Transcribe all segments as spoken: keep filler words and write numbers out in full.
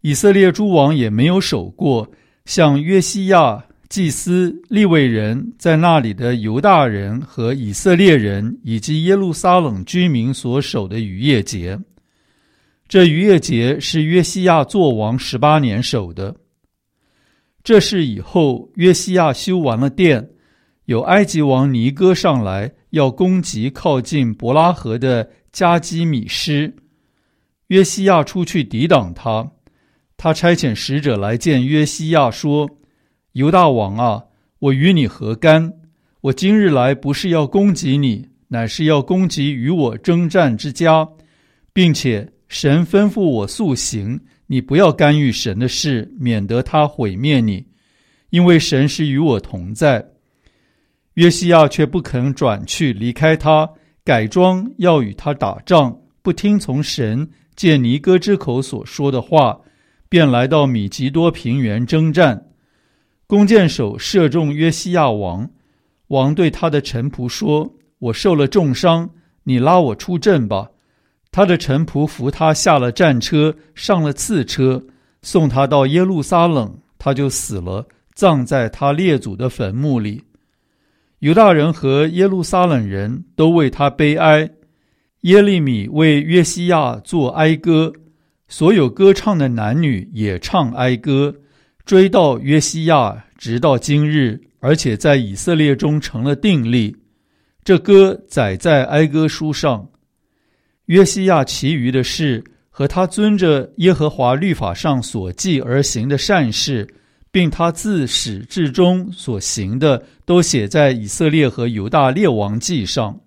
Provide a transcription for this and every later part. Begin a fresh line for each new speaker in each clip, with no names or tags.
以色列诸王也没有守过像约西亚、祭司、利未人在那里的犹大人和以色列人以及耶路撒冷居民所守的逾越节。这逾越节是约西亚作王十八年守的。这事以后，约西亚修完了殿，有埃及王尼哥上来要攻击靠近伯拉河的加基米施，约西亚出去抵挡他。他差遣使者来见约西亚说：犹大王啊，我与你何干？我今日来不是要攻击你，乃是要攻击与我征战之家，并且神吩咐我速行，你不要干预神的事，免得他毁灭你，因为神是与我同在。约西亚却不肯转去离开他，改装要与他打仗，不听从神借尼哥之口所说的话，便来到米吉多平原征战。弓箭手射中约西亚王，王对他的臣仆说：我受了重伤，你拉我出阵吧。他的臣仆扶他下了战车，上了次车，送他到耶路撒冷，他就死了，葬在他列祖的坟墓里。犹大人和耶路撒冷人都为他悲哀。耶利米为约西亚作哀歌，所有歌唱的男女也唱哀歌，追到约西亚，直到今日，而且在以色列中成了定例。这歌载在哀歌书上。约西亚其余的事和他遵着耶和华律法上所记而行的善事，并他自始至终所行的，都写在以色列和犹大列王记上。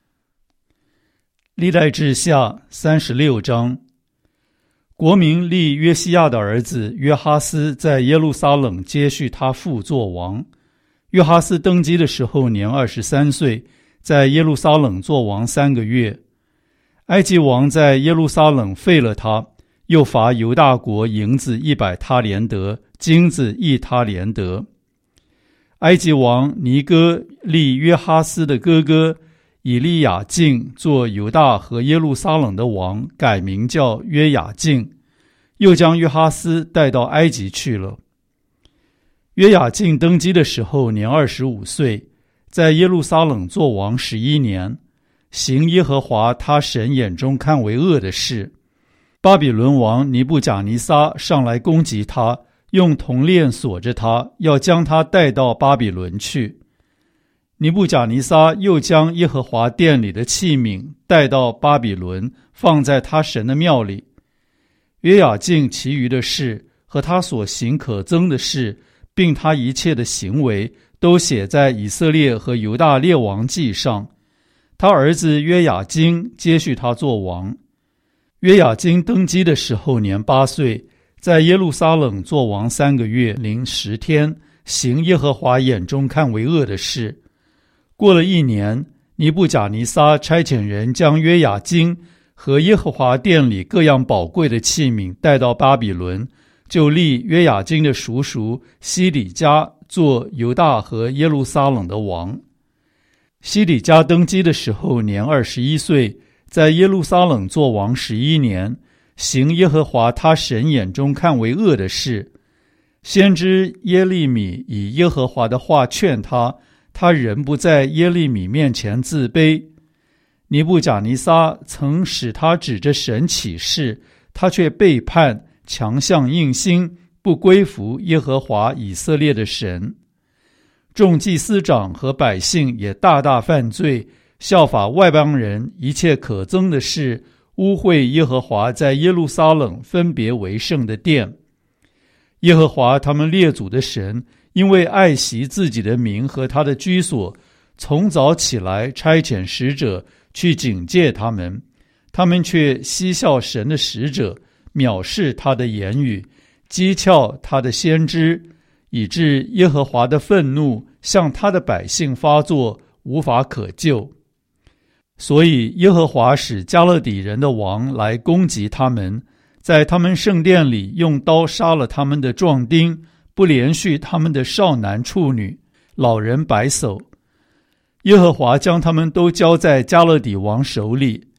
历代志下三十六章。国民立约西亚的儿子约哈斯在耶路撒冷接续他父作王。约哈斯登基的时候年二十三岁，在耶路撒冷作王三个月。埃及王在耶路撒冷废了他，又罚犹大国银子一百他连得，金子一他连得。埃及王尼哥立约哈斯的哥哥以利亚敬做犹大和耶路撒冷的王，改名叫约雅敬，又将约哈斯带到埃及去了。约雅敬登基的时候年二十五岁，在耶路撒冷作王十一年，行耶和华他神眼中看为恶的事。巴比伦王尼布甲尼撒上来攻击他，用铜链锁着他，要将他带到巴比伦去。尼布甲尼撒又将耶和华殿里的器皿带到巴比伦，放在他神的庙里。约雅敬其余的事和他所行可憎的事，并他一切的行为，都写在以色列和犹大列王记上。他儿子约雅斤接续他做王。约雅斤登基的时候年八岁，在耶路撒冷做王三个月零十天，行耶和华眼中看为恶的事。过了一年，尼布甲尼撒差遣人将约雅斤和耶和华殿里各样宝贵的器皿带到巴比伦，就立约雅斤的叔叔西底家做犹大和耶路撒冷的王。西底家登基的时候年二十一岁，在耶路撒冷做王十一年，行耶和华他神眼中看为恶的事。先知耶利米以耶和华的话劝他，他仍不在耶利米面前自卑。尼布甲尼撒曾使他指着神起誓，他却背叛，强项硬心，不归服耶和华以色列的神。众祭司长和百姓也大大犯罪，效法外邦人一切可憎的事，污秽耶和华在耶路撒冷分别为圣的殿。耶和华他们列祖的神，因为爱惜自己的名和他的居所，从早起来差遣使者去警戒他们，他们却嬉笑神的使者，藐视他的言语，讥诮他的先知，以致耶和华的愤怒向他的百姓发作，无法可救。所以耶和华使加勒底人的王来攻击他们，在他们圣殿里用刀杀了他们的壮丁，不连续他们的少男处女、老人白叟。耶和华将他们都交在加勒底王手里。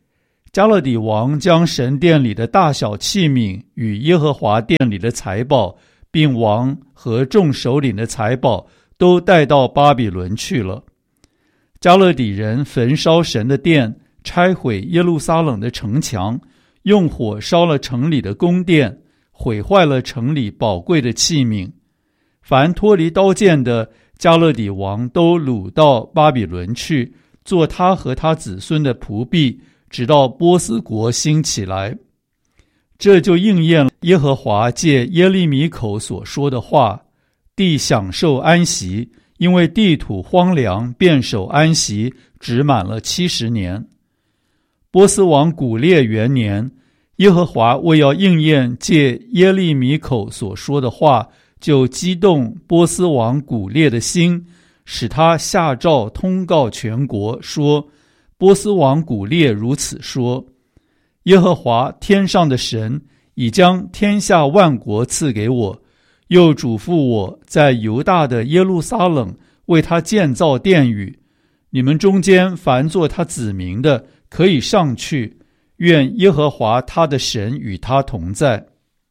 迦勒底王将神殿里的大小器皿与耶和华殿里的财宝，并王和众首领的财宝都带到巴比伦去了。迦勒底人焚烧神的殿，拆毁耶路撒冷的城墙，用火烧了城里的宫殿，毁坏了城里宝贵的器皿。凡脱离刀剑的，迦勒底王都掳到巴比伦去，做他和他子孙的仆婢，直到波斯国兴起来。这就应验了耶和华借耶利米口所说的话：地享受安息，因为地土荒凉，便守安息，只满了七十年。波斯王古列元年，耶和华为要应验借耶利米口所说的话，就激动波斯王古列的心，使他下诏通告全国，说：波斯王古列如此说，耶和华天上的神已将天下万国赐给我，又嘱咐我在犹大的耶路撒冷为他建造殿宇。你们中间凡做他子民的，可以上去，愿耶和华他的神与他同在。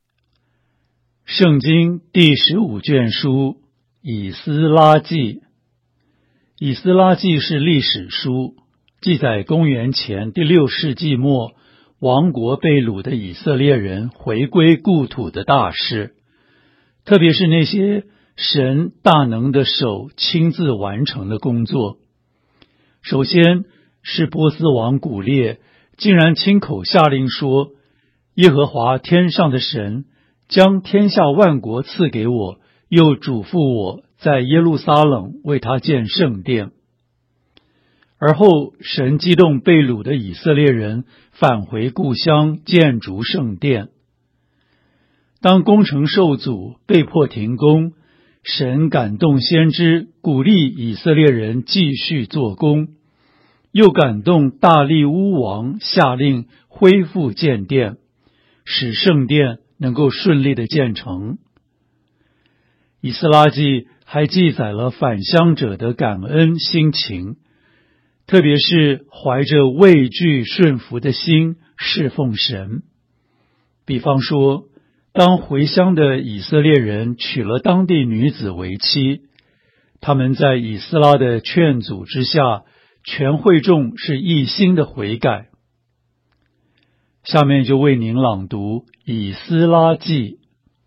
圣经第十五卷书以斯拉记。以斯拉记是历史书，记载公元前第六世纪末亡国被掳的以色列人回归故土的大事，特别是那些神大能的手亲自完成的工作。首先是波斯王古列竟然亲口下令说，耶和华天上的神将天下万国赐给我，又嘱咐我在耶路撒冷为他建圣殿。而后神激动被掳的以色列人返回故乡，建筑圣殿。当工程受阻，被迫停工，神感动先知，鼓励以色列人继续做工，又感动大利乌王下令恢复建殿，使圣殿能够顺利的建成。以斯拉记还记载了返乡者的感恩心情，特别是怀着畏惧顺服的心侍奉神。比方说，当回乡的以色列人娶了当地女子为妻，他们在以斯拉的劝阻之下，全会众是一心的悔改。下面就为您朗读以斯拉记。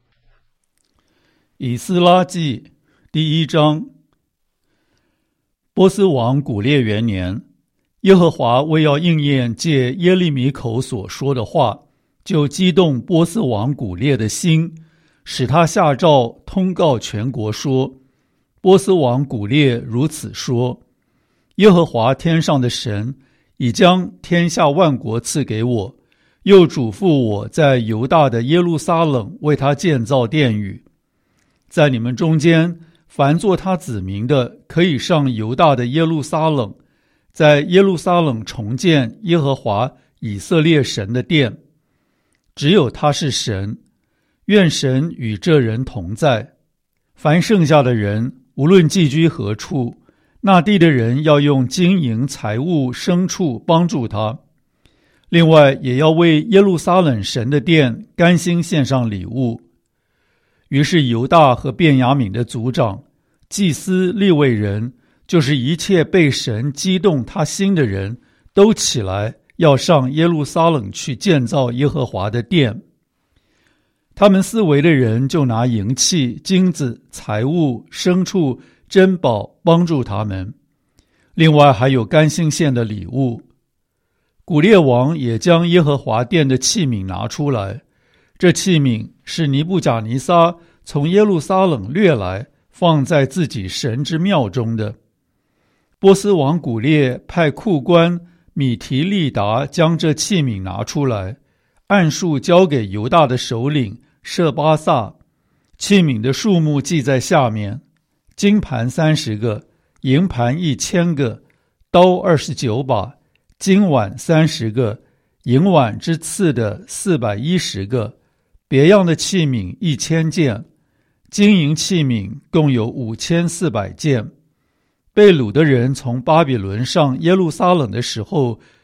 以斯拉记第一章。波斯王古列元年，耶和华为要应验借耶利米口所说的话，就激动波斯王古列的心，使他下诏通告全国说：波斯王古列如此说，耶和华天上的神已将天下万国赐给我，又嘱咐我在犹大的耶路撒冷为他建造殿宇。在你们中间凡做他子民的，可以上犹大的耶路撒冷，在耶路撒冷重建耶和华以色列神的殿。只有他是神，愿神与这人同在。凡剩下的人，无论寄居何处，那地的人要用金银财物牲畜帮助他。另外也要为耶路撒冷神的殿甘心献上礼物。于是犹大和便雅悯的族长、祭司、利未人，就是一切被神激动他心的人，都起来要上耶路撒冷去建造耶和华的殿。他们四围的人就拿银器、金子、财物、牲畜、珍宝帮助他们，另外还有甘心献的礼物。古列王也将耶和华殿的器皿拿出来，这器皿是尼布甲尼撒从耶路撒冷掠来，放在自己神之庙中的。波斯王古列派库官米提利达将这器皿拿出来，按数交给犹大的首领舍巴萨。器皿的数目记在下面：金盘三十个，银盘一千个，刀二十九把，金碗三十个，银碗之次的四百一十个，别样的器皿一千件，金银器皿共有五千四百件。被掳的人从巴比伦上耶路撒冷的时候，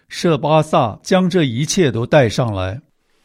舍巴萨将这一切都带上来。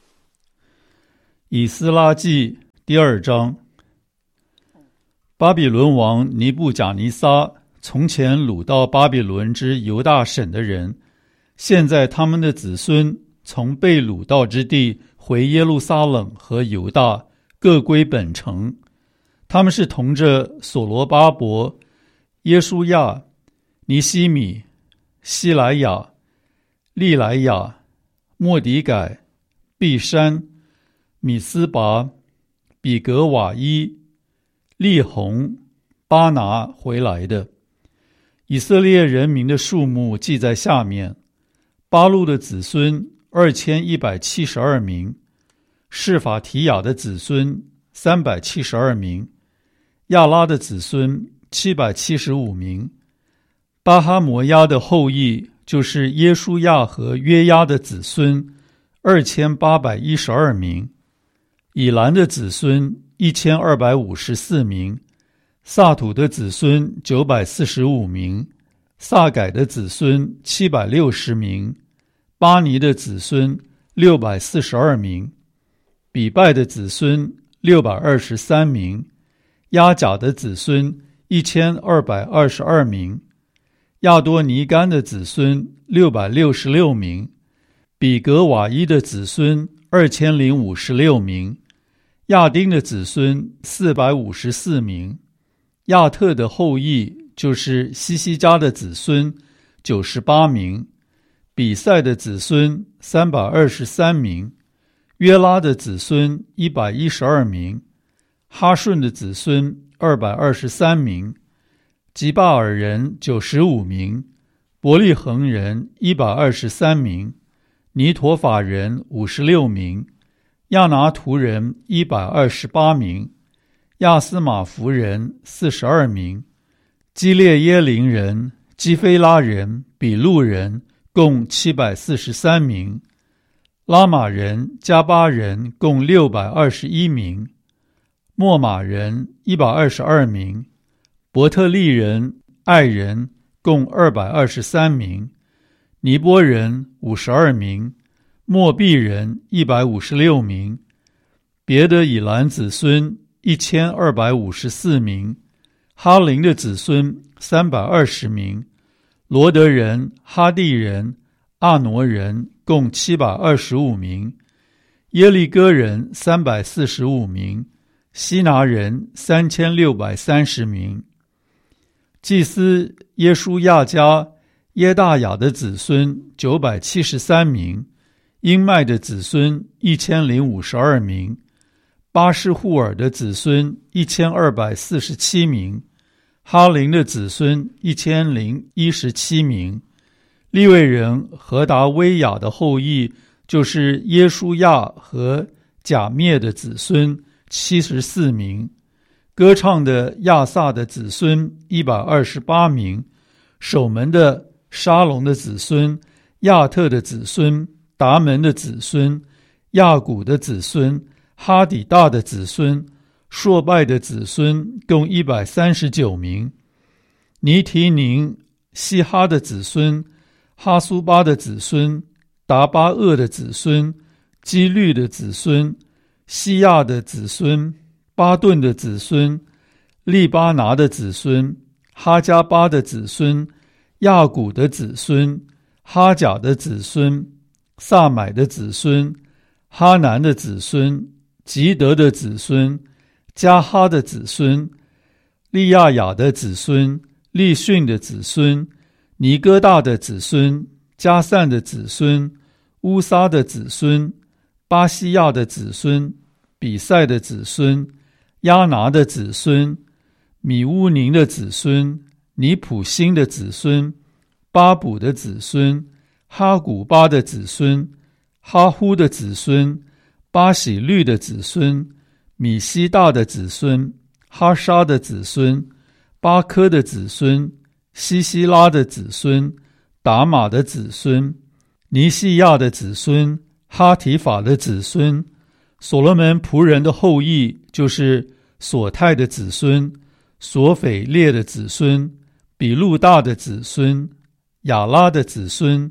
以斯拉记第二章。巴比伦王尼布甲尼撒从前掳到巴比伦之犹大省的人，现在他们的子孙从被掳到之地回耶路撒冷和犹大，各归本城。他们是同着所罗巴伯、耶书亚、尼希米、希莱亚、利莱亚、末底改、毕山、米斯拔、比格瓦伊、利宏、巴拿回来的。以色列人民的数目记在下面：巴路的子孙二千一百七十二名，示法提雅的子孙三百七十二名，亚拉的子孙七百七十五名，巴哈摩押的后裔就是耶书亚和约押的子孙二千八百一十二名，以兰的子孙一千二百五十四名，萨土的子孙九百四十五名，萨改的子孙七百六十名，巴尼的子孙六百四十二名，比拜的子孙六百二十三名，亚甲的子孙一千二百二十二名，亚多尼干的子孙六百六十六名，比格瓦伊的子孙二千零五十六名，亚丁的子孙四百五十四名，亚特的后裔就是西西家的子孙九十八名，比赛的子孙三百二十三名，约拉的子孙一百一十二名，哈顺的子孙二百二十三名，吉巴尔人九十五名，伯利恒人一百二十三名，尼陀法人五十六名，亚拿图人一百二十八名，亚斯马弗人四十二名，基列耶林人、基菲拉人、比路人共七百四十三名，拉玛人、加巴人共六百二十一名，莫马人一百二十二名，伯特利人、爱人共二百二十三名，尼波人五十二名，莫毕人一百五十六名，别的以兰子孙一千二百五十四名，哈林的子孙三百二十名，罗德人、哈地人、阿挪人共七百二十五名，耶利哥人三百四十五名，希拿人三千六百三十名。祭司耶书亚家耶大雅的子孙九百七十三名，英麦的子孙一千零五十二名，巴士户尔的子孙一千二百四十七名，哈林的子孙一千零一十七名。利未人何达威雅的后裔就是耶书亚和甲灭的子孙七十四名，歌唱的亚萨的子孙一百二十八名，守门的沙龙的子孙、亚特的子孙、达门的子孙、亚古的子孙、哈底大的子孙、朔拜的子孙共一百三十九名，尼提宁、希哈的子孙、哈苏巴的子孙、达巴厄的子孙、基律的子孙、西亚的子孙、巴顿的子孙、利巴拿的子孙、哈加巴的子孙、亚古的子孙、哈甲的子孙、萨买的子孙、哈南的子孙、吉德的子孙、加哈的子孙、利亚雅的子孙、利逊的子孙、尼哥大的子孙、加散的子孙、乌撒的子孙、巴西亚的子孙、比赛的子孙、亚拿的子孙、米乌宁的子孙、尼普辛的子孙、巴卜的子孙、哈古巴的子孙、哈呼的子孙、巴喜律的子孙、米西大的子孙、哈沙的子孙、巴科的子孙、西西拉的子孙、达玛的子孙、尼西亚的子孙、哈提法的子孙。所罗门仆人的后裔就是索泰的子孙、索斐列的子孙、比路大的子孙、亚拉的子孙、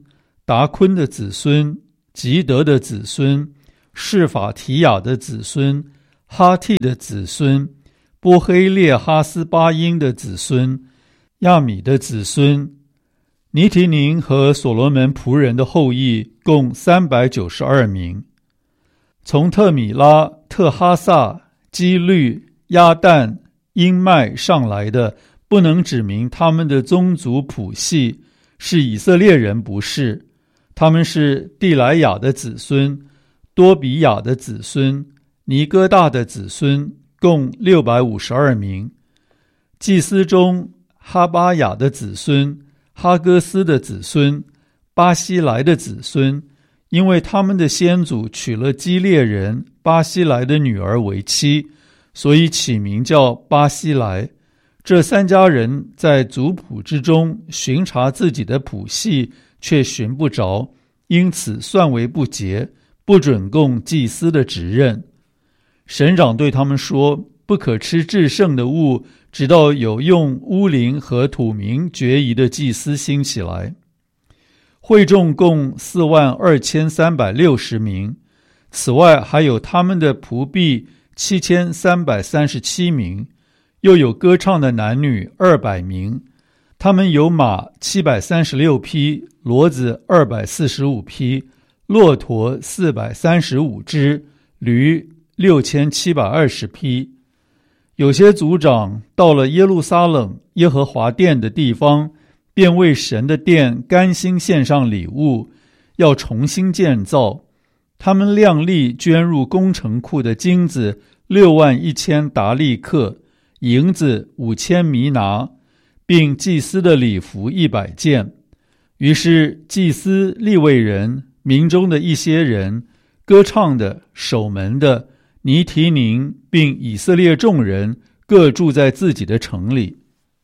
达昆的子孙，吉德的子孙，示法提亚的子孙，哈替的子孙，波黑列哈斯巴因的子孙，亚米的子孙，尼提宁和所罗门仆人的后裔共三百九十二名。从特米拉、特哈萨、基律、亚旦、英麦上来的，不能指明他们的宗族谱系，是以色列人不是，他们是地莱雅的子孙，多比亚的子孙，尼哥大的子孙，共六百五十二名。祭司中，哈巴雅的子孙，哈哥斯的子孙，巴西莱的子孙，因为他们的先祖娶了基列人巴西莱的女儿为妻，所以起名叫巴西莱。这三家人在族谱之中巡查自己的谱系，却寻不着，因此算为不洁，不准供祭司的职任。省长对他们说，不可吃至圣的物，直到有用乌灵和土民决疑的祭司兴起来。会众共四万二千三百六十名，此外还有他们的仆婢七千三百三十七名，又有歌唱的男女二百名。他们有马七百三十六匹，骡子二百四十五匹，骆驼四百三十五只，驴六千七百二十匹。有些族长到了耶路撒冷耶和华殿的地方，便为神的殿甘心献上礼物，要重新建造。他们量力捐入工程库的金子六万一千达利克，银子五千弥拿，并祭司的礼服一百件。于是祭司、利未人、民中的一些人、歌唱的、守门的、尼提宁，并以色列众人各住在自己的城里。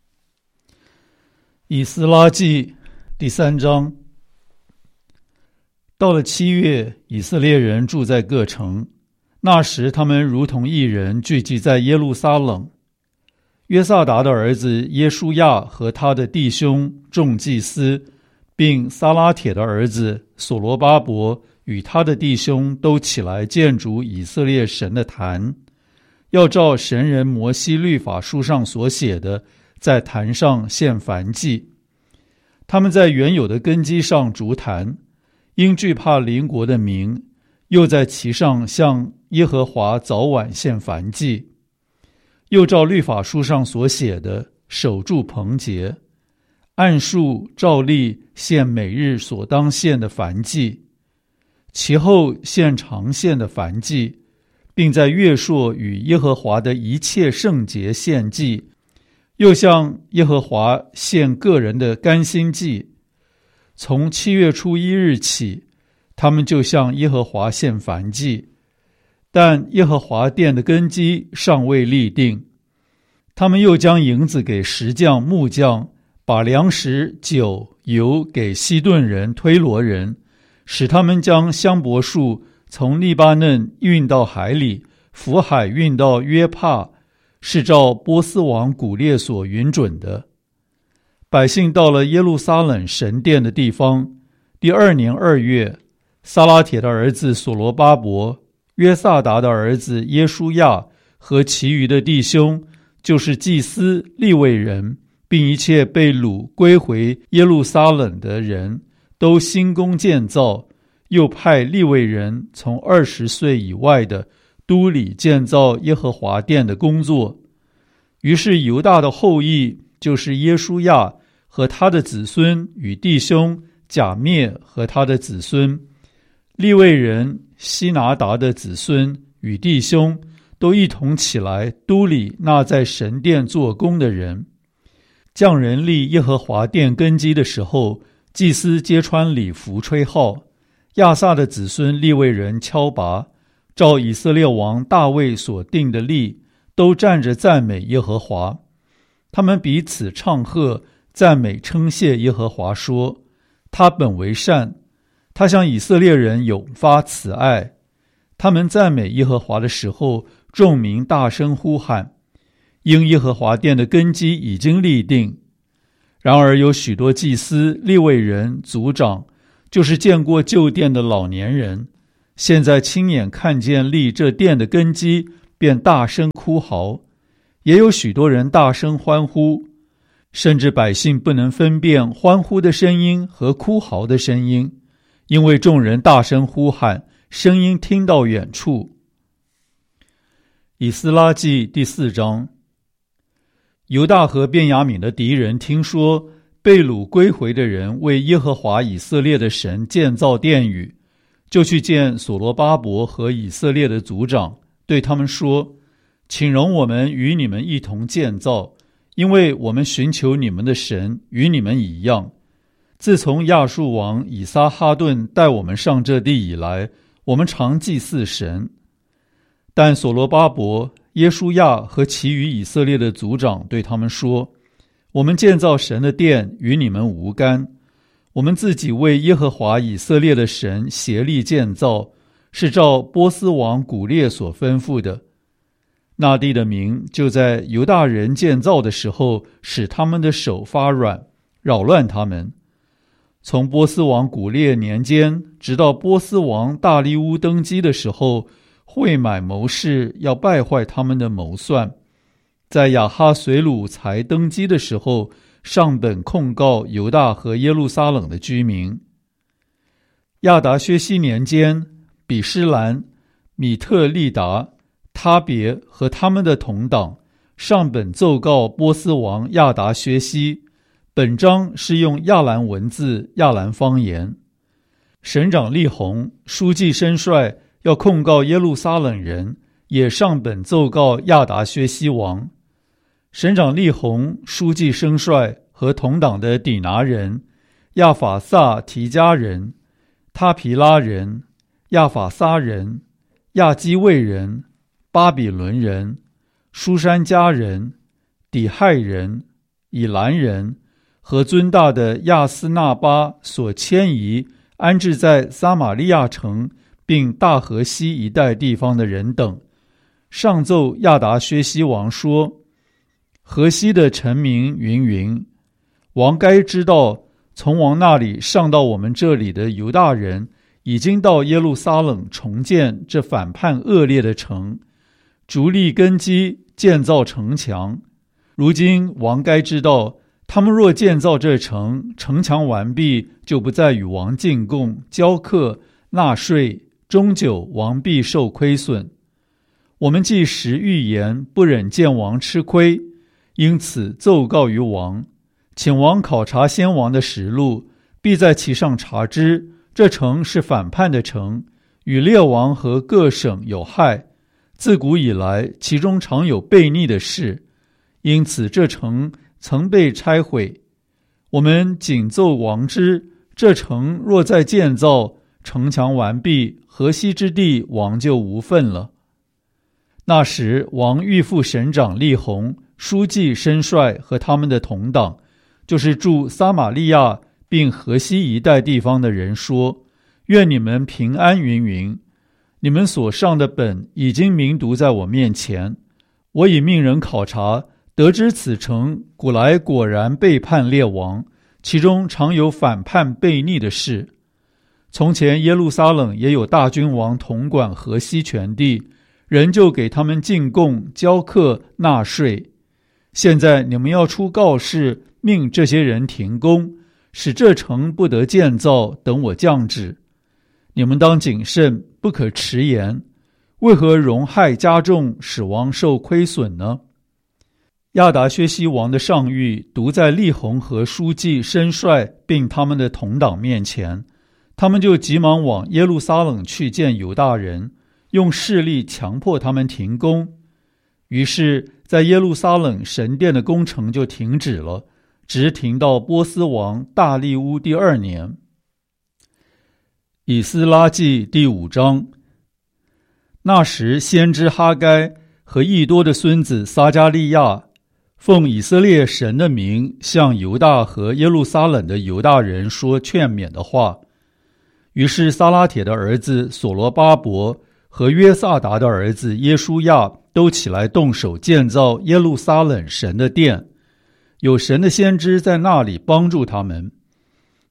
以斯拉记第三章。到了七月，以色列人住在各城，那时他们如同一人聚集在耶路撒冷。约萨达的儿子耶书亚和他的弟兄众祭司，并撒拉铁的儿子所罗巴伯与他的弟兄都起来建筑以色列神的坛，要照神人摩西律法书上所写的，在坛上献燔祭。他们在原有的根基上筑坛，因惧怕邻国的民，又在其上向耶和华早晚献燔祭，又照律法书上所写的守住棚节，按数照例献每日所当献的燔祭，其后献常献的燔祭，并在月朔与耶和华的一切圣节献祭，又向耶和华献个人的甘心祭。从七月初一日起，他们就向耶和华献燔祭，但耶和华殿的根基尚未立定。他们又将银子给石匠、木匠，把粮食、酒、油给西顿人、推罗人，使他们将香柏树从利巴嫩运到海里，浮海运到约帕，是照波斯王古列所允准的。百姓到了耶路撒冷神殿的地方，第二年二月，撒拉铁的儿子所罗巴伯、约萨达的儿子耶书亚和其余的弟兄，就是祭司、利未人，并一切被掳归回耶路撒冷的人，都兴工建造，又派利未人从二十岁以外的都里建造耶和华殿的工作。于是犹大的后裔，就是耶书亚和他的子孙与弟兄甲篾和他的子孙，利未人希拿达的子孙与弟兄，都一同起来都里那在神殿做工的人。匠人立耶和华殿根基的时候，祭司皆穿礼服吹号，亚萨的子孙利未人敲拔，照以色列王大卫所定的例，都站着赞美耶和华。他们彼此唱和，赞美称谢耶和华，说：他本为善，他向以色列人永发慈爱。他们赞美耶和华的时候，众民大声呼喊，因耶和华殿的根基已经立定。然而有许多祭司、利未人、族长就是见过旧殿的老年人，现在亲眼看见立这殿的根基，便大声哭嚎，也有许多人大声欢呼，甚至百姓不能分辨欢呼的声音和哭嚎的声音，因为众人大声呼喊，声音听到远处。以斯拉记第四章。犹大和便雅悯的敌人听说被掳归回的人为耶和华以色列的神建造殿宇，就去见所罗巴伯和以色列的族长，对他们说：请容我们与你们一同建造，因为我们寻求你们的神与你们一样。自从亚述王以撒哈顿带我们上这地以来，我们常祭祀神。但所罗巴伯、耶书亚和其余以色列的族长对他们说：我们建造神的殿与你们无干，我们自己为耶和华以色列的神协力建造，是照波斯王古列所吩咐的。那地的民就在犹大人建造的时候，使他们的手发软，扰乱他们。从波斯王古列年间，直到波斯王大利乌登基的时候，会买谋士要败坏他们的谋算。在亚哈随鲁才登基的时候，上本控告犹大和耶路撒冷的居民。亚达薛西年间，比施兰、米特利达、他别和他们的同党上本奏告波斯王亚达薛西，本章是用亚兰文字、亚兰方言。省长利宏、书记申帅要控告耶路撒冷人，也上本奏告亚达薛西王。省长利宏、书记申帅和同党的底拿人、亚法萨提加人、他皮拉人、亚法撒人、亚基卫人、巴比伦人、书珊加人、底亥人、以兰人和尊大的亚斯纳巴所迁移安置在撒玛利亚城并大河西一带地方的人等，上奏亚达薛西王说：河西的臣民云云，王该知道，从王那里上到我们这里的犹大人已经到耶路撒冷重建这反叛恶劣的城，逐立根基，建造城墙。如今王该知道，他们若建造这城，城墙完毕，就不再与王进贡、交课、纳税，终久王必受亏损。我们既实预言，不忍见王吃亏，因此奏告于王，请王考察先王的实录，必在其上查知，这城是反叛的城，与列王和各省有害，自古以来其中常有悖逆的事，因此这城曾被拆毁。我们谨奏王知，这城若再建造，城墙完毕，河西之地王就无份了。那时王谕复省长利宏、书记申帅和他们的同党，就是住撒玛利亚并河西一带地方的人说：愿你们平安云云。你们所上的本已经明读在我面前，我已命人考察，得知此城古来果然背叛列王，其中常有反叛悖逆的事。从前耶路撒冷也有大君王统管河西全地，人就给他们进贡、交课、纳税。现在你们要出告示，命这些人停工，使这城不得建造，等我降旨。你们当谨慎，不可迟延。为何容害加重，使王受亏损呢？亚达薛西王的上谕读在利宏和书记申帅并他们的同党面前，他们就急忙往耶路撒冷去见犹大人，用势力强迫他们停工。于是在耶路撒冷神殿的工程就停止了，直停到波斯王大利乌第二年。以斯拉记第五章。那时先知哈该和益多的孙子撒加利亚奉以色列神的名，向犹大和耶路撒冷的犹大人说劝勉的话。于是撒拉铁的儿子所罗巴伯和约萨达的儿子耶书亚都起来动手建造耶路撒冷神的殿，有神的先知在那里帮助他们。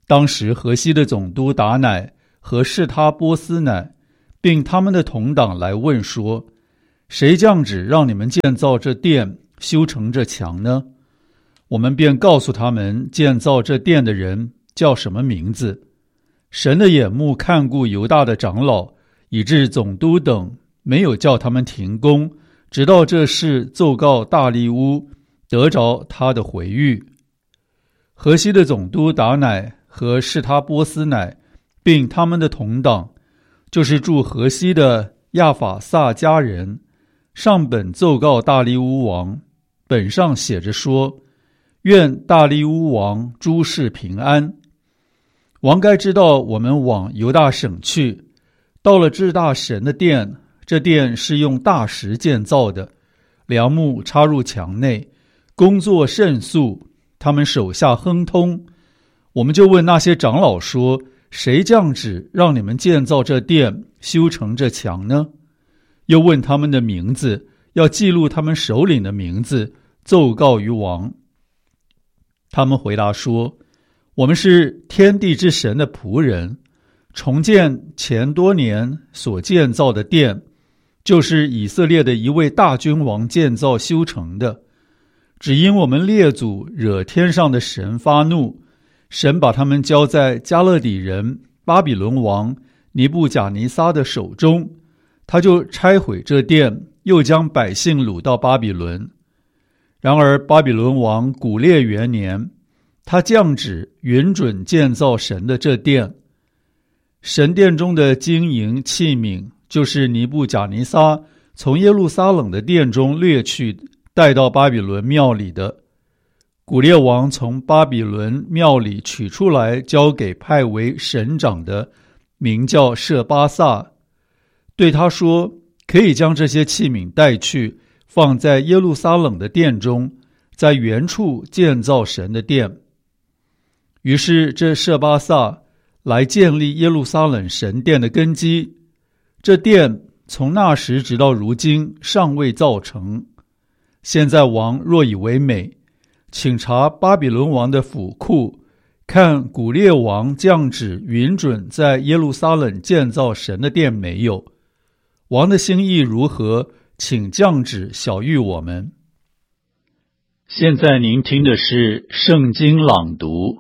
当时河西的总督达乃和士他波斯乃并他们的同党来问说，谁降旨让你们建造这殿，修成这墙呢？我们便告诉他们建造这殿的人叫什么名字。神的眼目看顾犹大的长老，以致总督等没有叫他们停工，直到这事奏告大利乌，得着他的回谕。河西的总督达乃和士他波斯乃并他们的同党，就是住河西的亚法萨迦人，上本奏告大利乌王，本上写着说，愿大利乌王诸事平安。王该知道我们往犹大省去，到了至大神的殿，这殿是用大石建造的，梁木插入墙内，工作甚速，他们手下亨通。我们就问那些长老说，谁降旨让你们建造这殿，修成这墙呢？又问他们的名字，要记录他们首领的名字，奏告于王。他们回答说，我们是天地之神的仆人，重建前多年所建造的殿，就是以色列的一位大君王建造修成的。只因我们列祖惹天上的神发怒，神把他们交在加勒底人巴比伦王尼布甲尼撒的手中，他就拆毁这殿，又将百姓掳到巴比伦。然而巴比伦王古列元年，他降旨允准建造神的这殿。神殿中的金银器皿，就是尼布甲尼撒从耶路撒冷的殿中掠去，带到巴比伦庙里的。古列王从巴比伦庙里取出来，交给派为省长的，名叫舍巴萨，对他说，可以将这些器皿带去，放在耶路撒冷的殿中，在原处建造神的殿。于是这舍巴萨来建立耶路撒冷神殿的根基，这殿从那时直到如今尚未造成。现在王若以为美，请查巴比伦王的府库，看古列王降旨允准在耶路撒冷建造神的殿没有。王的心意如何，请降旨晓谕我们。现在您听的是圣经朗读。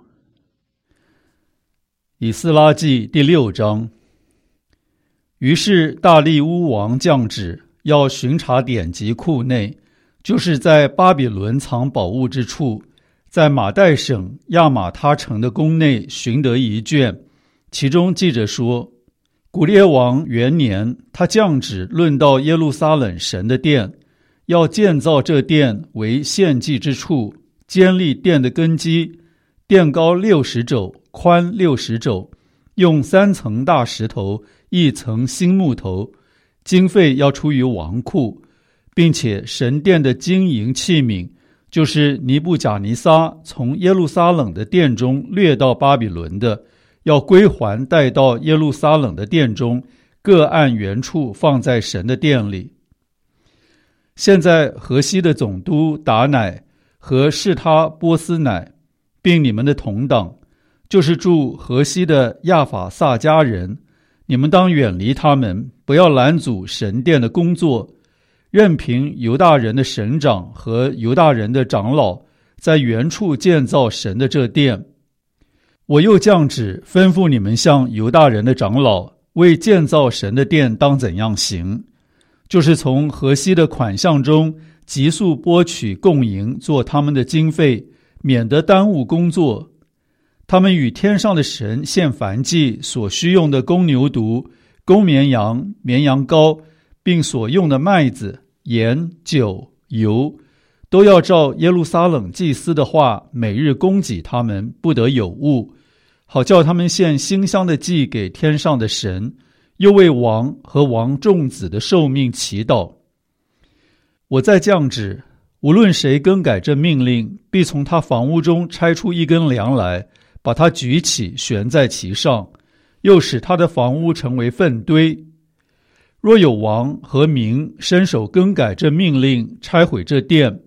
以斯拉记第六章。于是大利乌王降旨，要巡查典籍库内，就是在巴比伦藏宝物之处，在马代省亚玛他城的宫内寻得一卷，其中记着说，古列王元年，他降旨论到耶路撒冷神的殿，要建造这殿为献祭之处，坚立殿的根基，殿高六十肘，宽六十肘，用三层大石头，一层新木头，经费要出于王库，并且神殿的金银器皿，就是尼布甲尼撒从耶路撒冷的殿中掠到巴比伦的，要归还带到耶路撒冷的殿中，各按原处放在神的殿里。现在河西的总督达乃和士他波斯乃，并你们的同党，就是住河西的亚法萨迦人，你们当远离他们，不要拦阻神殿的工作，任凭犹大人的省长和犹大人的长老在原处建造神的这殿。我又降旨吩咐你们向犹大人的长老为建造神的殿当怎样行，就是从河西的款项中急速拨取供银，做他们的经费，免得耽误工作。他们与天上的神献燔祭所需用的公牛犊、公绵羊、绵羊羔，并所用的麦子、盐、酒、油，都要照耶路撒冷祭司的话，每日供给他们，不得有误，好叫他们献馨香的祭给天上的神，又为王和王众子的寿命祈祷。我再降旨，无论谁更改这命令，必从他房屋中拆出一根梁来，把它举起，悬在其上，又使他的房屋成为粪堆。若有王和民伸手更改这命令，拆毁这殿，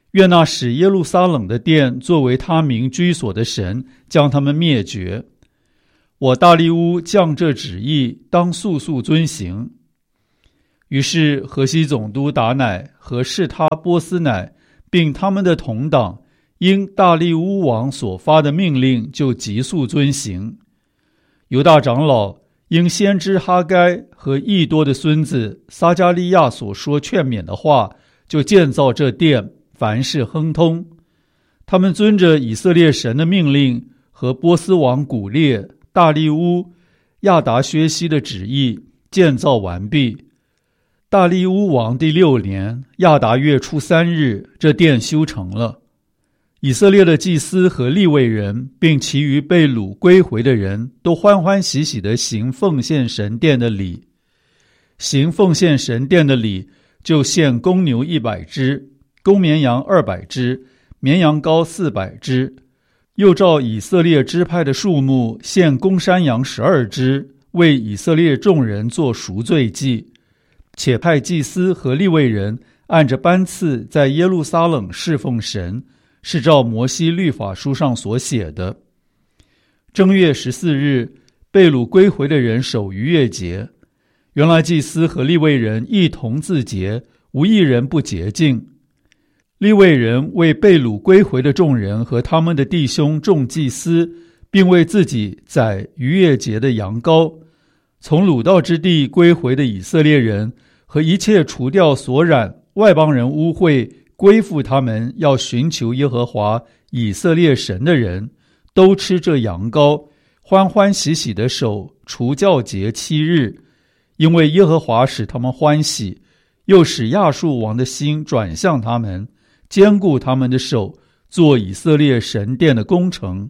愿那使耶路撒冷的殿作为他名居所的神将他们灭绝。我大利乌降这旨意，当速速遵行。于是河西总督达乃和士他波斯乃并他们的同党因大利乌王所发的命令就急速遵行。犹大长老因先知哈该和益多的孙子撒迦利亚所说劝勉的话，就建造这殿，凡事亨通。他们遵着以色列神的命令和波斯王古列、大利乌、亚达薛西的旨意，建造完毕。大利乌王第六年亚达月初三日，这殿修成了。以色列的祭司和利未人，并其余被掳归回的人，都欢欢喜喜地行奉献神殿的礼。行奉献神殿的礼，就献公牛一百只，公绵羊二百只，绵羊羔四百只。又照以色列支派的数目，献公山羊十二只，为以色列众人做赎罪祭。且派祭司和利未人按着班次在耶路撒冷侍奉神，是照摩西律法书上所写的。正月十四日，被掳归回的人守逾越节。原来祭司和利未人一同自洁，无一人不洁净。利未人为被掳归回的众人和他们的弟兄众祭司，并为自己宰逾越节的羊羔。从掳到之地归回的以色列人和一切除掉所染外邦人污秽归附他们要寻求耶和华以色列神的人，都吃这羊羔，欢欢喜喜地守除酵节七日，因为耶和华使他们欢喜，又使亚述王的心转向他们，坚固他们的手，做以色列神殿的工程。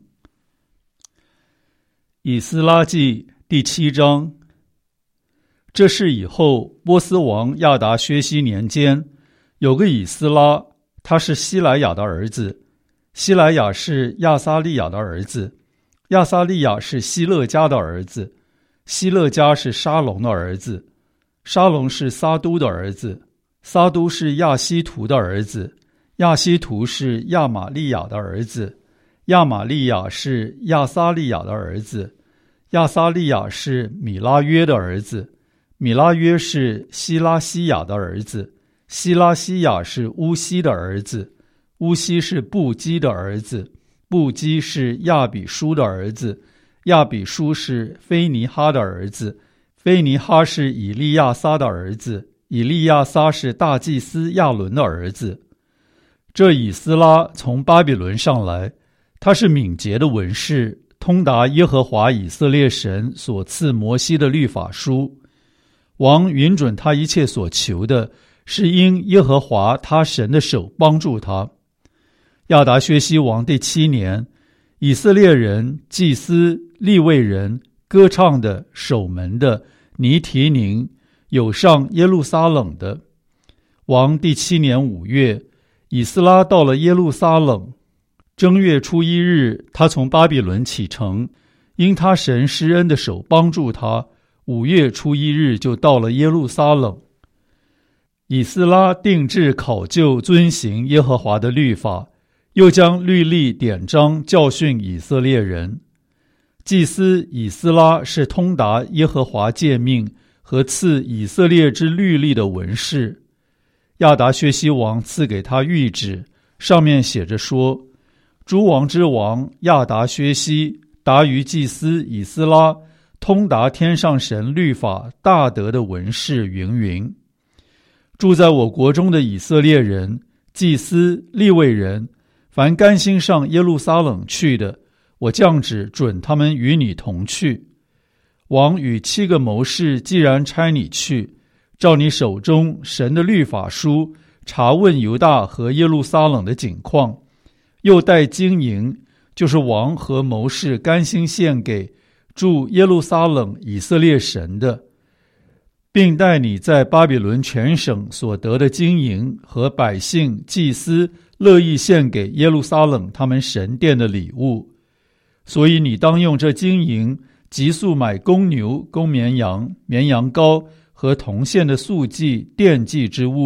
以斯拉记第七章。这事以后，波斯王亚达薛西年间，有个以斯拉，他是希莱亚的儿子，希莱亚是亚撒利亚的儿子，亚撒利亚是希勒家的儿子，希勒家是沙龙的儿子，沙龙是撒都的儿子，撒都是亚希图的儿子，亚希图是亚玛利亚的儿子，亚玛利亚是亚撒利亚的儿子，亚撒利亚是米拉约的儿子，米拉约是希拉西亚的儿子，希拉西亚是乌西的儿子，乌西是布基的儿子，布基是亚比书的儿子，亚比书是菲尼哈的儿子，菲尼哈是以利亚撒的儿子，以利亚撒是大祭司亚伦的儿子。这以斯拉从巴比伦上来，他是敏捷的文士，通达耶和华以色列神所赐摩西的律法书。王允准他一切所求的，是因耶和华他神的手帮助他。亚达薛西王第七年，以色列人、祭司、利未人、歌唱的、守门的、尼提宁，有上耶路撒冷的。王第七年五月，以斯拉到了耶路撒冷。正月初一日，他从巴比伦启程，因他神施恩的手帮助他，五月初一日就到了耶路撒冷。以斯拉定制考究遵行耶和华的律法，又将律例典章教训以色列人。祭司以斯拉是通达耶和华诫命和赐以色列之律例的文士。亚达薛西王赐给他谕旨，上面写着说：诸王之王亚达薛西达于祭司以斯拉，通达天上神律法大德的文士云云。住在我国中的以色列人、祭司、利未人，凡甘心上耶路撒冷去的，我降旨准他们与你同去。王与七个谋士既然差你去，照你手中神的律法书查问犹大和耶路撒冷的景况，又带金银，就是王和谋士甘心献给住耶路撒冷以色列神的，并带你在巴比伦全省所得的金银和百姓祭司乐意献给耶路撒冷他们神殿的礼物。所以你当用这金银急速买公牛、公绵羊、绵羊羔和铜线的素祭、奠祭之物，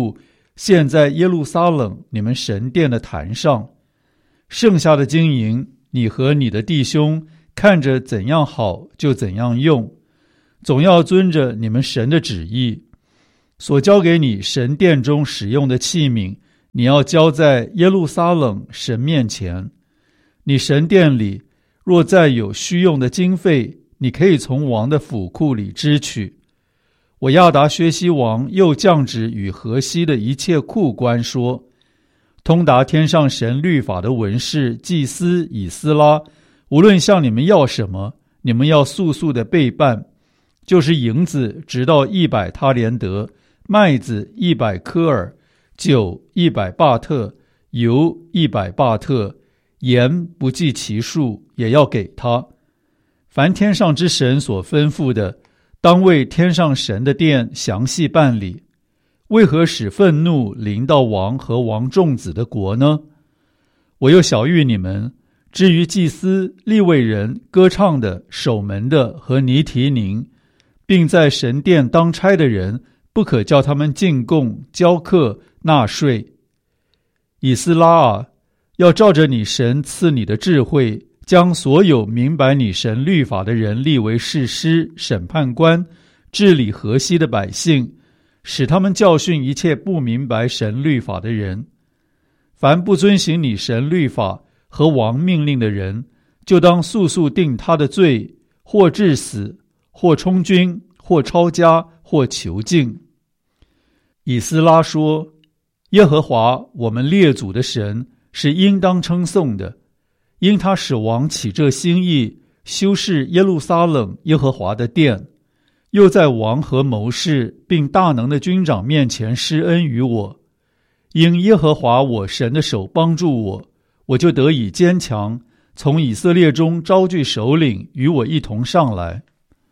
献在耶路撒冷你们神殿的坛上。剩下的金银，你和你的弟兄看着怎样好就怎样用，总要遵着你们神的旨意。所交给你神殿中使用的器皿，你要交在耶路撒冷神面前。你神殿里若再有需用的经费，你可以从王的府库里支取。我亚达薛西王又降旨与河西的一切库官说，通达天上神律法的文士祭司以斯拉，无论向你们要什么，你们要速速的备办，就是银子直到一百他连德，麦子一百科尔，酒一百巴特，油一百巴特，盐不计其数，也要给他。凡天上之神所吩咐的，当为天上神的殿详细办理。为何使愤怒临到王和王众子的国呢？我又晓谕你们，至于祭司、利未人、歌唱的、守门的和尼提宁，并在神殿当差的人，不可叫他们进贡、交课、纳税。以斯拉啊，要照着你神赐你的智慧，将所有明白你神律法的人立为士师、审判官，治理河西的百姓，使他们教训一切不明白神律法的人。凡不遵行你神律法和王命令的人，就当速速定他的罪，或致死，或充军，或抄家，或囚禁。以斯拉说，耶和华我们列祖的神是应当称颂的，因他使王起这心意，修饰耶路撒冷耶和华的殿，又在王和谋士并大能的军长面前施恩于我。因耶和华我神的手帮助我，我就得以坚强，从以色列中招聚首领与我一同上来。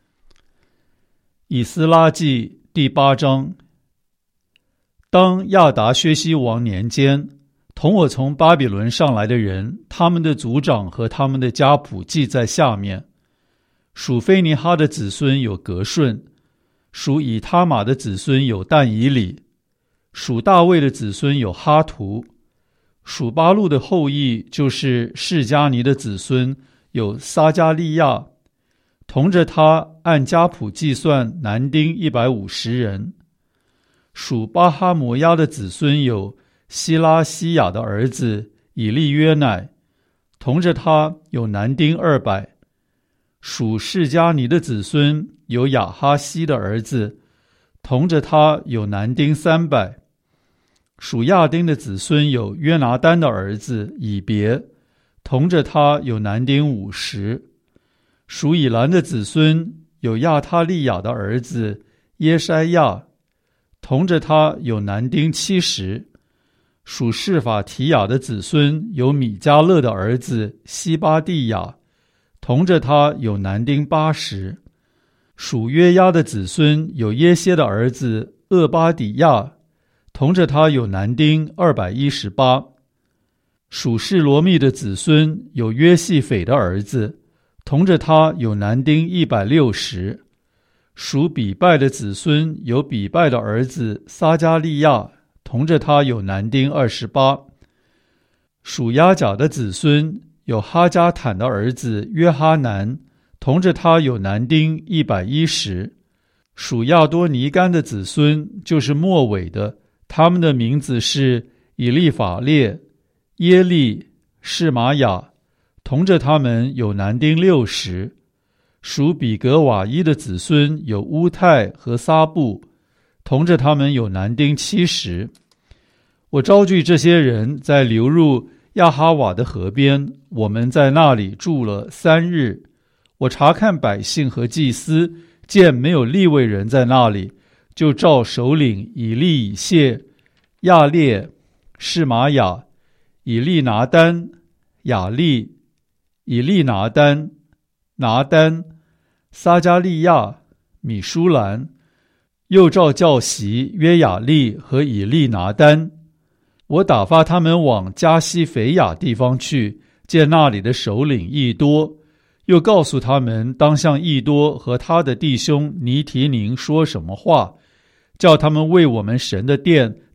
以斯拉记第八章。当亚达薛西王年间，同我从巴比伦上来的人，他们的族长和他们的家谱记在下面。属菲尼哈的子孙有革顺，属以他玛的子孙有但以理，属大卫的子孙有哈图，属巴路的后裔就是示迦尼的子孙有撒加利亚，同着他按家谱计算男丁一百五十人。属巴哈摩亚的子孙有希拉西亚的儿子以利约乃，同着他有男丁二百。属示迦尼的子孙有亚哈西的儿子，同着他有男丁三百。属亚丁的子孙有约拿单的儿子以别，同着他有男丁五十。属以兰的子孙有亚他利亚的儿子耶筛亚，同着他有男丁七十。属示法提亚的子孙有米迦勒的儿子西巴蒂亚，同着他有男丁八十。属约押的子孙有耶歇的儿子厄巴底亚，同着他有男丁二百一十八。属示罗密的子孙有约细斐的儿子，同着他有男丁一百六十。属比拜的子孙有比拜的儿子撒加利亚，同着他有男丁二十八。属亚甲的子孙有哈加坦的儿子约哈南，同着他有男丁一百一十。属亚多尼干的子孙就是末尾的，他们的名字是以利法列、耶利、示玛雅，同着他们有男丁六十。属比格瓦伊的子孙有乌泰和撒布，同着他们有男丁七十。我招聚这些人在流入亚哈瓦的河边，我们在那里住了三日。我查看百姓和祭司，见没有利未人在那里，就召首领以利以谢、亚列、示玛雅、以利拿单、雅利、以利拿单、拿单、撒加利亚、米舒兰，又召教习约雅利和以利拿单。我打发他们往加西腓亚地方去，见那里的首领益多，又告诉他们当向益多和他的弟兄尼提宁说什么话，叫他们为我们神的殿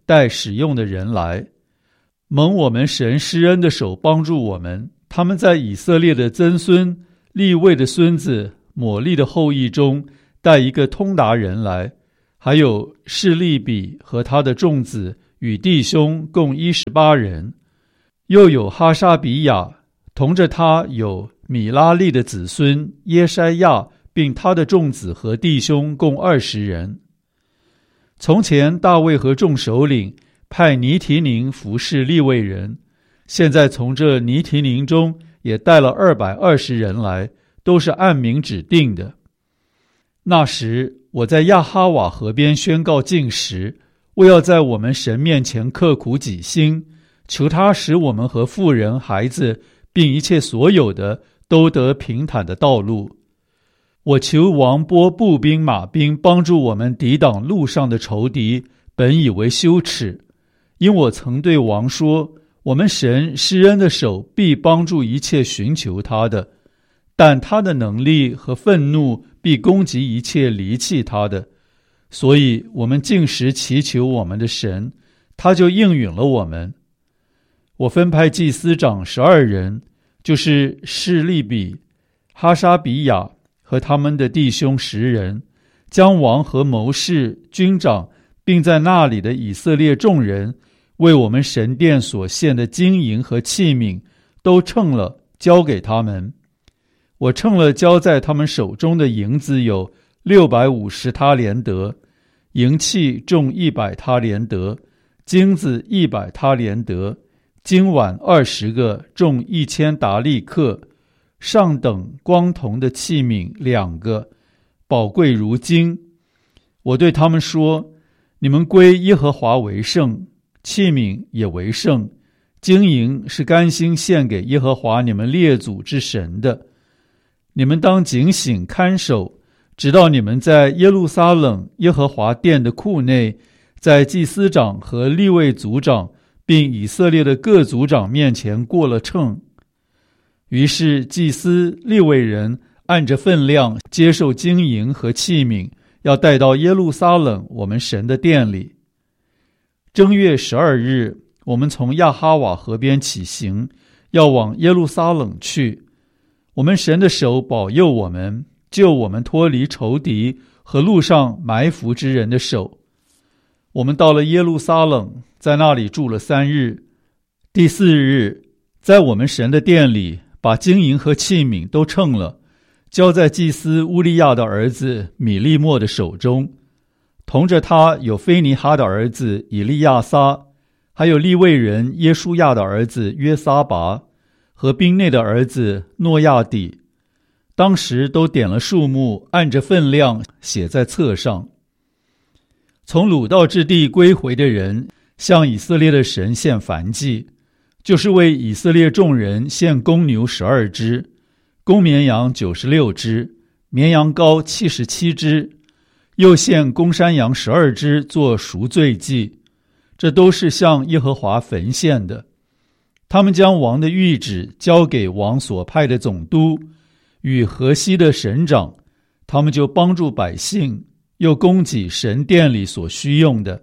待使用的人来。蒙我们神施恩的手帮助我们，他们在以色列的曾孙利未的孙子抹利的后裔中带一个通达人来，还有示利比和他的众子与弟兄共一十八人，又有哈沙比亚，同着他有米拉利的子孙耶筛亚，并他的众子和弟兄共二十人。从前大卫和众首领派尼提宁服侍利未人，现在从这尼提宁中也带了二百二十人来，都是按名指定的。那时我在亚哈瓦河边宣告禁食，为要在我们神面前刻苦己心，求他使我们和妇人孩子并一切所有的都得平坦的道路。我求王拨步兵马兵帮助我们抵挡路上的仇敌，本以为羞耻，因我曾对王说，我们神施恩的手必帮助一切寻求他的，但他的能力和愤怒必攻击一切离弃他的。所以我们禁食祈求我们的神，他就应允了我们。我分派祭司长十二人，就是示利比、哈沙比亚和他们的弟兄十人，将王和谋士、军长，并在那里的以色列众人为我们神殿所献的金银和器皿都称了，交给他们。我称了交在他们手中的银子有六百五十他连得，银器重一百他连得，金子一百他连得，金碗二十个，重一千达利克，上等光铜的器皿两个，宝贵如金。我对他们说，你们归耶和华为圣，器皿也为圣，金银是甘心献给耶和华你们列祖之神的。你们当警醒看守，直到你们在耶路撒冷耶和华殿的库内，在祭司长和利未族长并以色列的各族长面前过了秤。于是祭司利未人按着分量接受金银和器皿，要带到耶路撒冷我们神的殿里。正月十二日，我们从亚哈瓦河边起行，要往耶路撒冷去。我们神的手保佑我们，救我们脱离仇敌和路上埋伏之人的手。我们到了耶路撒冷，在那里住了三日。第四日，在我们神的殿里，把金银和器皿都称了，交在祭司乌利亚的儿子米利末的手中。同着他有菲尼哈的儿子以利亚撒，还有利未人耶书亚的儿子约撒拔和兵内的儿子诺亚底。当时都点了数目，按着分量写在册上。从掳到之地归回的人，向以色列的神献燔祭，就是为以色列众人献公牛十二只，公绵羊九十六只，绵羊羔七十七只，又献公山羊十二只做赎罪祭，这都是向耶和华焚献的。他们将王的谕旨交给王所派的总督与河西的省长，他们就帮助百姓，又供给神殿里所需用的。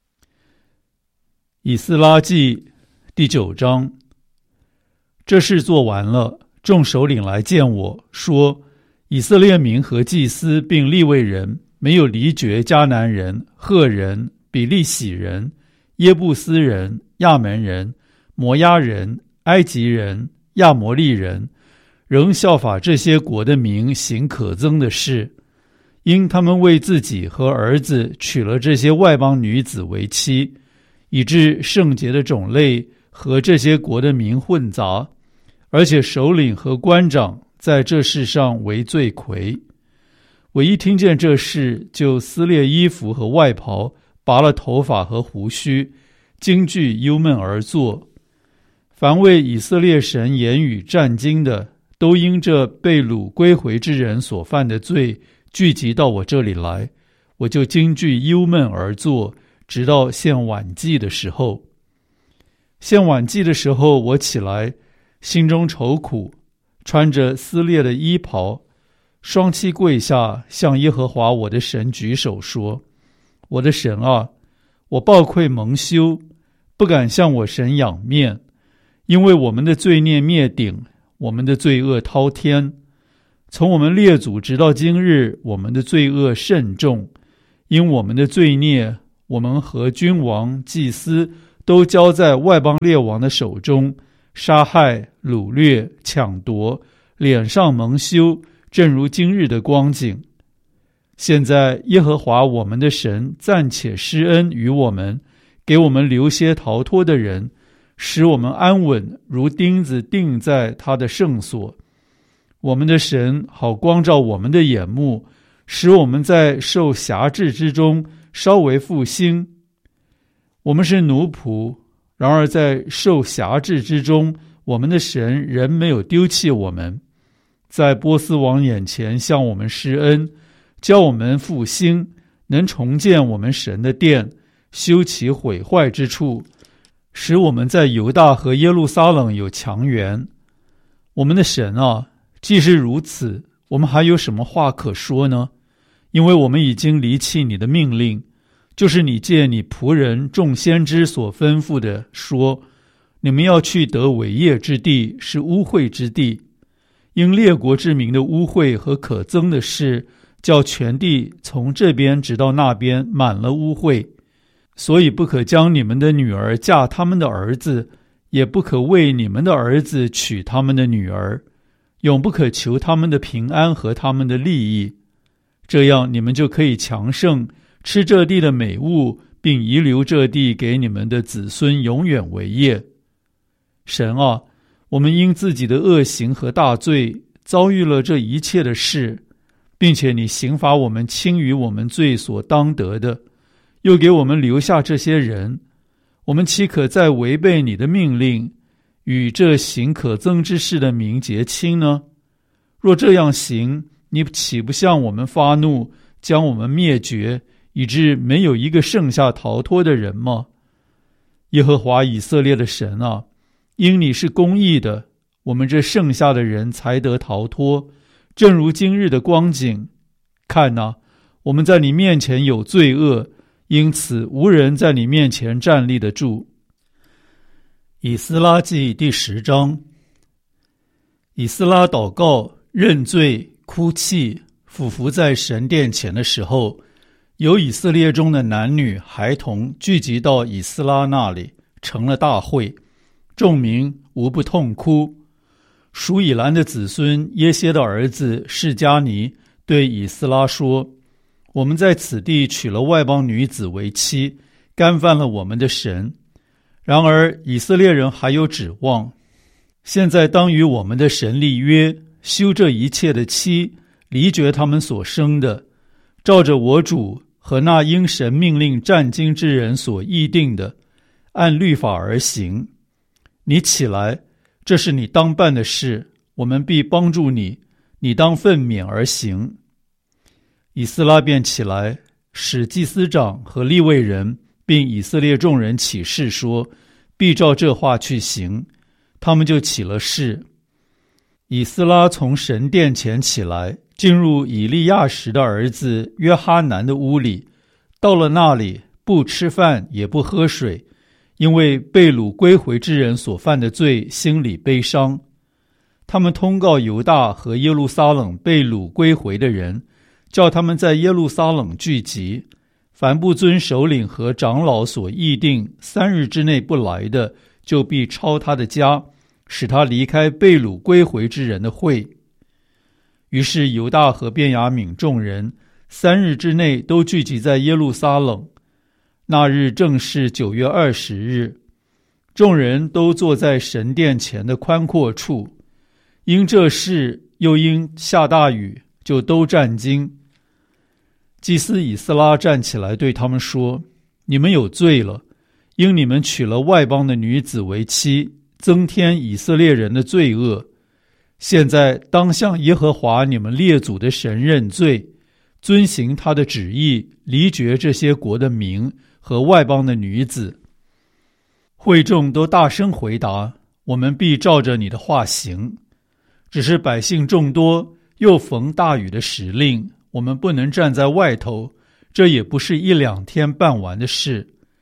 以斯拉记第九章。这事做完了，众首领来见我，说，以色列民和祭司并利未人没有离绝迦南人、赫人、比利洗人、耶布斯人、亚门人、摩押人、埃及人、亚摩利人，仍效法这些国的民行可憎的事，因他们为自己和儿子娶了这些外邦女子为妻，以致圣洁的种类和这些国的民混杂，而且首领和官长在这事上为罪魁。我一听见这事，就撕裂衣服和外袍，拔了头发和胡须，惊惧忧闷而坐。凡为以色列神言语战惊的，都因这被掳归回之人所犯的罪，聚集到我这里来，我就惊惧忧闷而坐，直到献晚祭的时候。献晚祭的时候，我起来，心中愁苦，穿着撕裂的衣袍，双膝跪下，向耶和华我的神举手说，我的神啊， 我抱愧蒙羞，不敢向我神仰面，因为我们的罪孽灭顶，我们的罪恶滔天。从我们列祖直到今日，我们的罪恶甚重，因我们的罪孽，我们和君王、祭司都交在外邦列王的手中，杀害、掳掠、抢夺，脸上蒙羞，正如今日的光景。现在耶和华我们的神暂且施恩于我们，给我们留些逃脱的人，使我们安稳，如钉子钉在他的圣所。我们的神好光照我们的眼目，使我们在受辖制之中稍微复兴。我们是奴仆，然而在受辖制之中，我们的神仍没有丢弃我们，在波斯王眼前向我们施恩，教我们复兴，能重建我们神的殿，修其毁坏之处，使我们在犹大和耶路撒冷有强援。我们的神啊，既是如此，我们还有什么话可说呢？因为我们已经离弃你的命令，就是你借你仆人众先知所吩咐的，说你们要去得伟业之地，是污秽之地，因列国之民的污秽和可憎的事，叫全地从这边直到那边满了污秽，所以不可将你们的女儿嫁他们的儿子，也不可为你们的儿子娶他们的女儿，永不可求他们的平安和他们的利益，这样你们就可以强盛，吃这地的美物，并遗留这地给你们的子孙永远为业。神啊，我们因自己的恶行和大罪遭遇了这一切的事，并且你刑罚我们轻于我们罪所当得的，又给我们留下这些人，我们岂可再违背你的命令，与这行可憎之事的民结亲呢？若这样行，你岂不向我们发怒，将我们灭绝，以致没有一个剩下逃脱的人吗？耶和华以色列的神啊，因你是公义的，我们这剩下的人才得逃脱，正如今日的光景。看哪，我们在你面前有罪恶，因此无人在你面前站立得住。以斯拉记第十章。以斯拉祷告、认罪、哭泣，俯伏在神殿前的时候，有以色列中的男女孩童聚集到以斯拉那里，成了大会，众民无不痛哭。属以兰的子孙耶歇的儿子示迦尼对以斯拉说，我们在此地娶了外邦女子为妻，干犯了我们的神。然而以色列人还有指望，现在当与我们的神立约，休这一切的妻，离绝他们所生的，照着我主和那因神命令战经之人所议定的，按律法而行。你起来，这是你当办的事，我们必帮助你，你当奋勉而行。以斯拉便起来，使祭司长和利未人并以色列众人起誓说，必照这话去行。他们就起了誓。以斯拉从神殿前起来，进入以利亚实的儿子约哈南的屋里，到了那里，不吃饭也不喝水，因为被掳归回之人所犯的罪，心里悲伤。他们通告犹大和耶路撒冷被掳归回的人，叫他们在耶路撒冷聚集，凡不遵首领和长老所议定三日之内不来的，就必抄他的家，使他离开被掳归回之人的会。于是犹大和便雅悯众人三日之内都聚集在耶路撒冷。那日正是九月二十日，众人都坐在神殿前的宽阔处，因这事又因下大雨，就都战惊。祭司以斯拉站起来对他们说，你们有罪了，因你们娶了外邦的女子为妻，增添以色列人的罪恶。现在当向耶和华你们列祖的神认罪，遵行他的旨意，离绝这些国的民和外邦的女子。会众都大声回答，我们必照着你的话行。只是百姓众多，又逢大雨的时令，我们不能站在外头，这也不是一两天办完的事。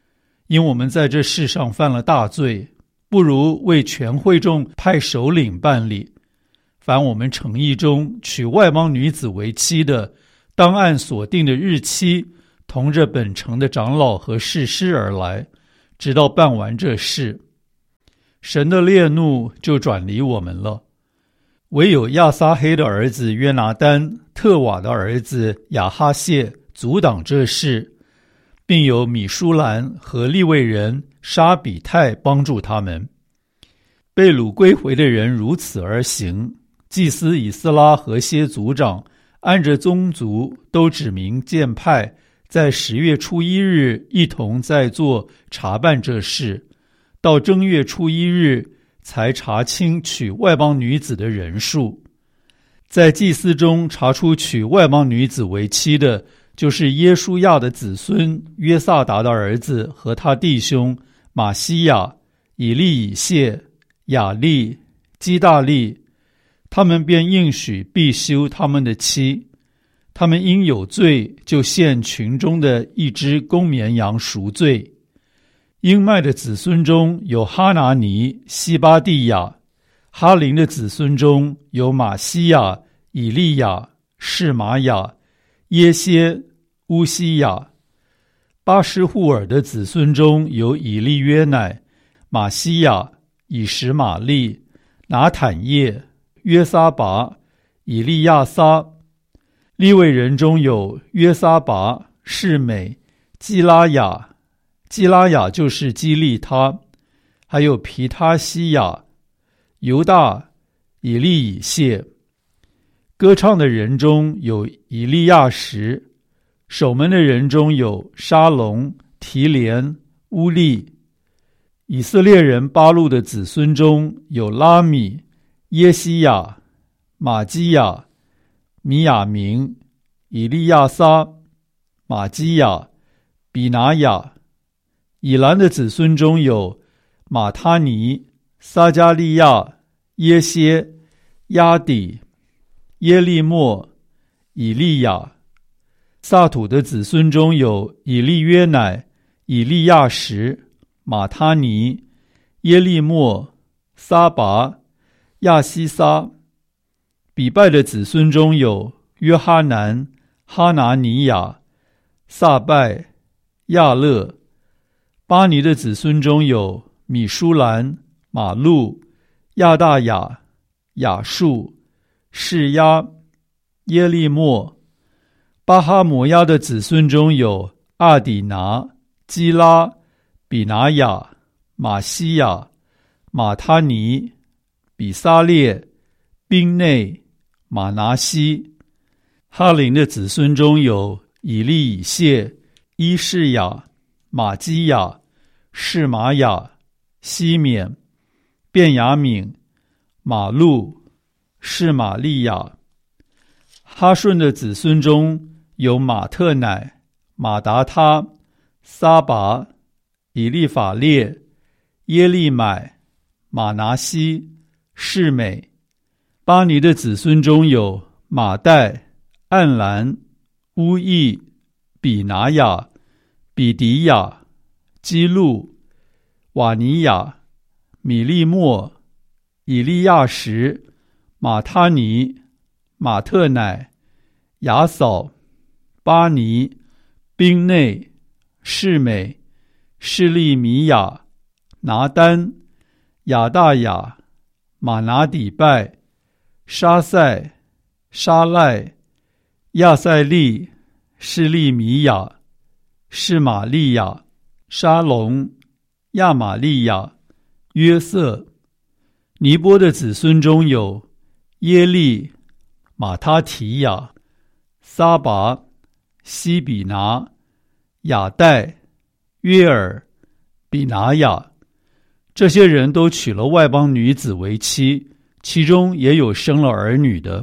因我们在这世上犯了大罪，不如为全会众派首领办理。凡我们诚意中娶外邦女子为妻的，当按所定的日期，同着本城的长老和士师而来，直到办完这事。神的烈怒就转离我们了。唯有亚撒黑的儿子约拿单、特瓦的儿子亚哈谢阻挡这事，并有米舒兰和利未人沙比泰帮助他们。被掳归回的人如此而行，祭司以斯拉和些族长按着宗族都指明荐派，在十月初一日一同在座查办这事，到正月初一日才查清娶外邦女子的人数。在祭司中查出娶外邦女子为妻的，就是耶书亚的子孙约萨达的儿子和他弟兄马西亚、以利以谢、雅利、基大利，他们便应许必休他们的妻。他们因有罪，就献群中的一只公绵羊赎罪。英麦的子孙中有哈拿尼、西巴蒂亚；哈林的子孙中有马西亚、以利亚、示玛雅、耶歇、乌西亚；巴施户尔的子孙中有以利约乃、马西亚、以实玛利、拿坦叶、约撒拔、以利亚撒。利未人中有约撒拔、示美、基拉雅，基拉雅就是基利他，还有皮他西亚、犹大、以利以谢。歌唱的人中有以利亚什，守门的人中有沙龙、提连、乌利。以色列人巴路的子孙中有拉米、耶西亚、马基亚、米亚明、以利亚撒、马基亚、比拿雅。以兰的子孙中有马他尼、撒加利亚、耶歇、亚底、耶利末、以利亚。撒土的子孙中有以利约乃、以利亚什、马他尼、耶利末、撒拔、亚西撒。比拜的子孙中有约哈南、哈拿尼亚、撒拜、亚勒。巴尼的子孙中有米舒兰、马路、亚大雅、雅述、示压、耶利末。巴哈摩亚的子孙中有阿底拿、基拉、比拿雅、马西亚、马他尼、比撒列、宾内、马拿西。哈林的子孙中有以利以谢、伊士雅、马基亚、示玛雅、西缅、便雅悯、马路、示玛利亚。哈顺的子孙中有马特乃、马达他、撒拔、以利法列、耶利买、马拿西、示美。巴尼的子孙中有马代、暗兰、乌益、比拿雅、比迪亚、基路、瓦尼亚、米利莫、以利亚什、马他尼、马特乃、雅扫、巴尼、宾内、示美、示利米亚、拿丹、亚大雅、马拿底拜、沙塞、沙赖、亚塞利、示利米亚、示玛利亚、沙龙、亚玛利亚、约瑟。尼波的子孙中有耶利、马他提亚、撒拔、西比拿、雅代、约尔、比拿雅。这些人都娶了外邦女子为妻，其中也有生了儿女的。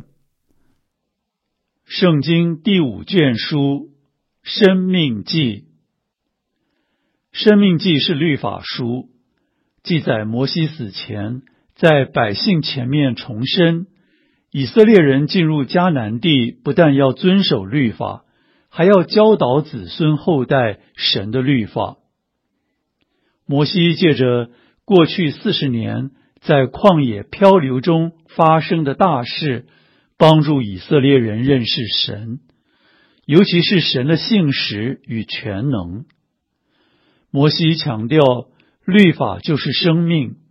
圣经第五卷书，申命记。申命记是律法书，记载摩西死前在百姓前面重申，以色列人进入迦南地，不但要遵守律法，还要教导子孙后代神的律法。 摩西借着过去四十年在旷野漂流中发生的大事，帮助以色列人认识神，尤其是神的信实与全能。摩西强调，律法就是生命，